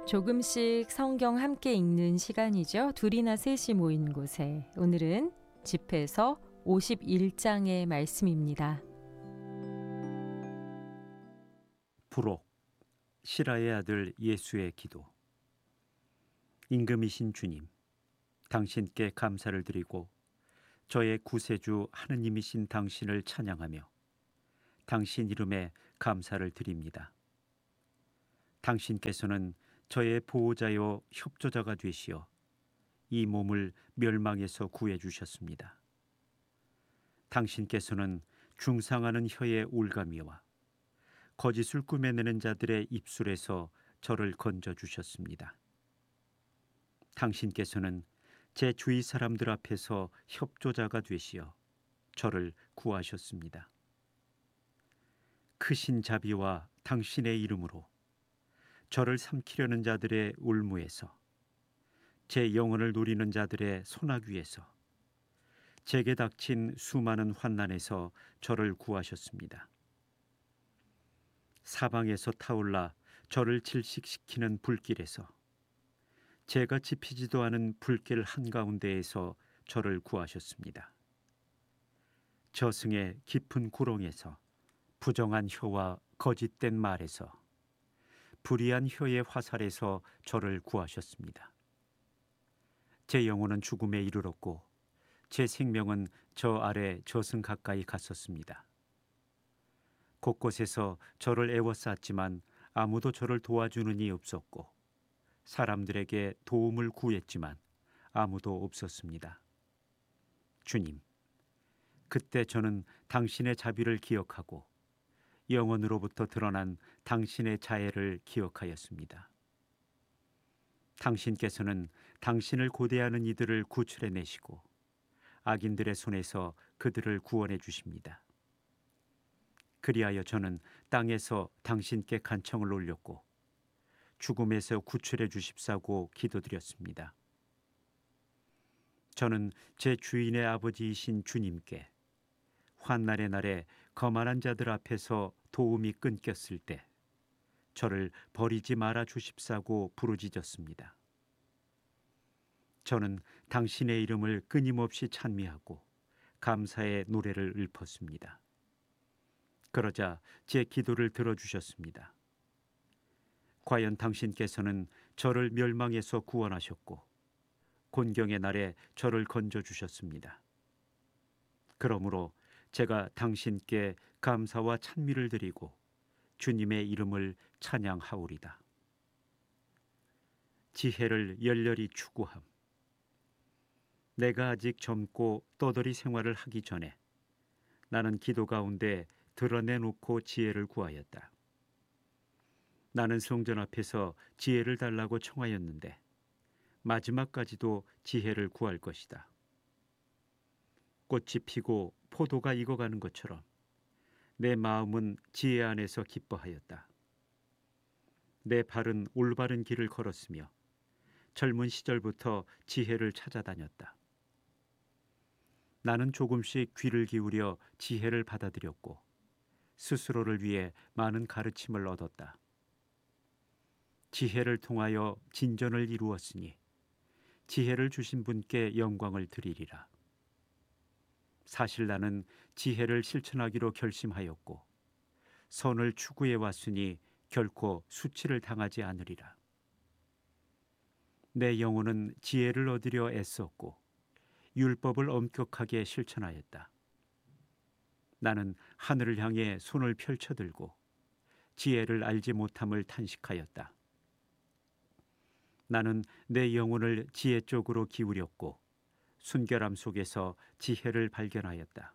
조금씩 성경 함께 읽는 시간이죠. 둘이나 셋이 모인 곳에 오늘은 집에서 51장의 말씀입니다. 부록 시라의 아들 예수의 기도. 임금이신 주님, 당신께 감사를 드리고 저의 구세주 하느님이신 당신을 찬양하며 당신 이름에 감사를 드립니다. 당신께서는 저의 보호자요 협조자가 되시어 이 몸을 멸망에서 구해 주셨습니다. 당신께서는 중상하는 혀의 올가미와 거짓을 꾸며내는 자들의 입술에서 저를 건져 주셨습니다. 당신께서는 제 주위 사람들 앞에서 협조자가 되시어 저를 구하셨습니다. 크신 자비와 당신의 이름으로 저를 삼키려는 자들의 올무에서, 제 영혼을 노리는 자들의 손아귀에서, 제게 닥친 수많은 환난에서 저를 구하셨습니다. 사방에서 타올라 저를 질식시키는 불길에서, 제가 지피지도 않은 불길 한가운데에서 저를 구하셨습니다. 저승의 깊은 구렁에서, 부정한 혀와 거짓된 말에서, 불의한 혀의 화살에서 저를 구하셨습니다. 제 영혼은 죽음에 이르렀고 제 생명은 저 아래 저승 가까이 갔었습니다. 곳곳에서 저를 애워쌌지만 아무도 저를 도와주는 이 없었고, 사람들에게 도움을 구했지만 아무도 없었습니다. 주님, 그때 저는 당신의 자비를 기억하고 영원으로부터 드러난 당신의 자애를 기억하였습니다. 당신께서는 당신을 고대하는 이들을 구출해내시고 악인들의 손에서 그들을 구원해 주십니다. 그리하여 저는 땅에서 당신께 간청을 올렸고 죽음에서 구출해 주십사고 기도드렸습니다. 저는 제 주인의 아버지이신 주님께 환난의 날에 거만한 자들 앞에서 도움이 끊겼을 때 저를 버리지 말아 주십사고 부르짖었습니다. 저는 당신의 이름을 끊임없이 찬미하고 감사의 노래를 읊었습니다. 그러자 제 기도를 들어주셨습니다. 과연 당신께서는 저를 멸망에서 구원하셨고 곤경의 날에 저를 건져주셨습니다. 그러므로 제가 당신께 감사와 찬미를 드리고 주님의 이름을 찬양하오리다. 지혜를 열렬히 추구함. 내가 아직 젊고 떠돌이 생활을 하기 전에 나는 기도 가운데 드러내놓고 지혜를 구하였다. 나는 성전 앞에서 지혜를 달라고 청하였는데 마지막까지도 지혜를 구할 것이다. 꽃이 피고 포도가 익어가는 것처럼 내 마음은 지혜 안에서 기뻐하였다. 내 발은 올바른 길을 걸었으며 젊은 시절부터 지혜를 찾아다녔다. 나는 조금씩 귀를 기울여 지혜를 받아들였고 스스로를 위해 많은 가르침을 얻었다. 지혜를 통하여 진전을 이루었으니 지혜를 주신 분께 영광을 드리리라. 사실 나는 지혜를 실천하기로 결심하였고 선을 추구해 왔으니 결코 수치를 당하지 않으리라. 내 영혼은 지혜를 얻으려 애썼고 율법을 엄격하게 실천하였다. 나는 하늘을 향해 손을 펼쳐들고 지혜를 알지 못함을 탄식하였다. 나는 내 영혼을 지혜 쪽으로 기울였고 순결함 속에서 지혜를 발견하였다.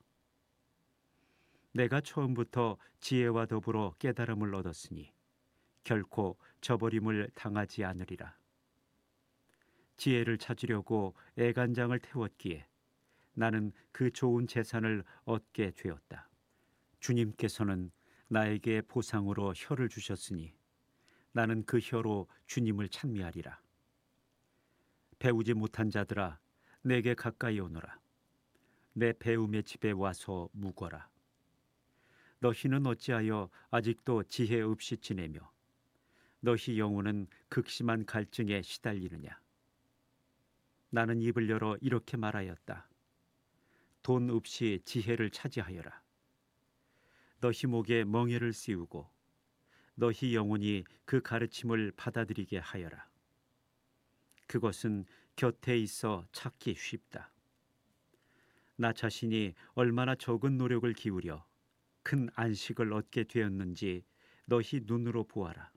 내가 처음부터 지혜와 더불어 깨달음을 얻었으니 결코 저버림을 당하지 않으리라. 지혜를 찾으려고 애간장을 태웠기에 나는 그 좋은 재산을 얻게 되었다. 주님께서는 나에게 보상으로 혀를 주셨으니 나는 그 혀로 주님을 찬미하리라. 배우지 못한 자들아, 내게 가까이 오너라. 내 배움의 집에 와서 묵어라. 너희는 어찌하여 아직도 지혜 없이 지내며 너희 영혼은 극심한 갈증에 시달리느냐? 나는 입을 열어 이렇게 말하였다. 돈 없이 지혜를 차지하여라. 너희 목에 멍에를 씌우고 너희 영혼이 그 가르침을 받아들이게 하여라. 그것은 곁에 있어 찾기 쉽다. 나 자신이 얼마나 적은 노력을 기울여 큰 안식을 얻게 되었는지 너희 눈으로 보아라.